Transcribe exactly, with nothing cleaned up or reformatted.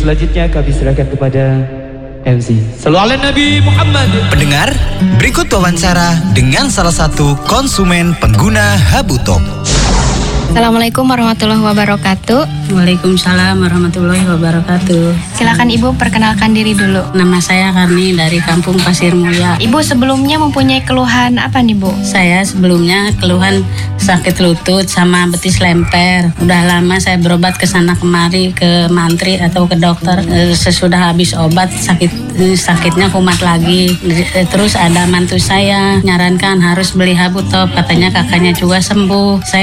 selanjutnya kami serahkan kepada M C. Sallu ala Nabi Muhammad. Pendengar, berikut wawancara dengan salah satu konsumen pengguna Habutop. Assalamualaikum warahmatullahi wabarakatuh. Waalaikumsalam warahmatullahi wabarakatuh. Silakan Ibu perkenalkan diri dulu. Nama saya Karni dari Kampung Pasir Mulia. Ibu sebelumnya mempunyai keluhan apa nih Bu? Saya sebelumnya keluhan sakit lutut sama betis lemper. Udah lama saya berobat ke sana kemari ke mantri atau ke dokter. E, sesudah habis obat sakit e, sakitnya kumat lagi. E, terus ada mantu saya nyarankan harus beli Habutop. Katanya kakaknya juga sembuh. Saya